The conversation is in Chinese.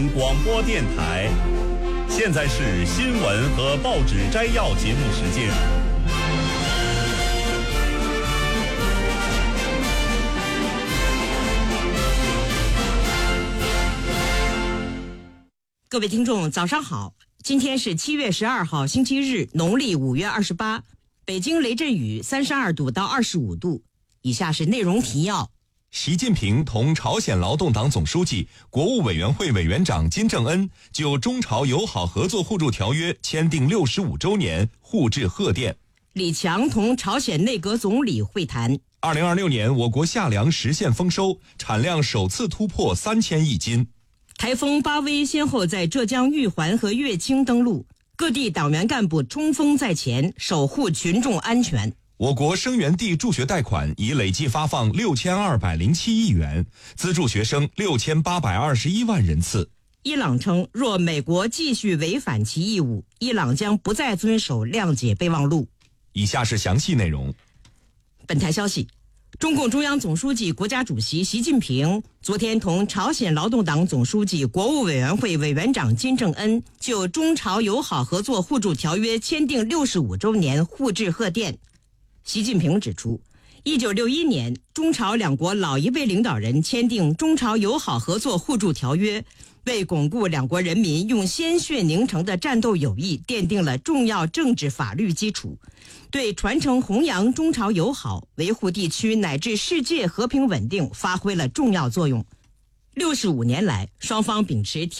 广播电台，现在是新闻和报纸摘要节目时间。 各位听众，早上好！今天是7月12号，星期日，农历5月28。北京雷阵雨32度到25度。以下是内容提要。 习近平同朝鲜劳动党总书记、国务委员会委员长金正恩就中朝友好合作互助条约签订65周年互致贺电。 李强同朝鲜内阁总理会谈。 2026年，我国夏粮实现丰收，产量首次突破3000亿斤。 台风巴威先后在浙江玉环和乐清登陆，各地党员干部冲锋在前，守护群众安全。 我国生源地助学贷款已累计发放6207亿元，资助学生6821万人次。 伊朗称，若美国继续违反其义务，伊朗将不再遵守谅解备忘录。 以下是详细内容。 本台消息，中共中央总书记、国家主席习近平昨天同朝鲜劳动党总书记、国务委员会委员长金正恩就中朝友好合作互助条约签订65周年互致贺电。习近平指出，1961年中朝两国老一辈领导人签订中朝友好合作互助条约，为巩固两国人民用鲜血凝成的战斗友谊奠定了重要政治法律基础，对传承弘扬中朝友好、维护地区乃至世界和平稳定发挥了重要作用。65年来，双方秉持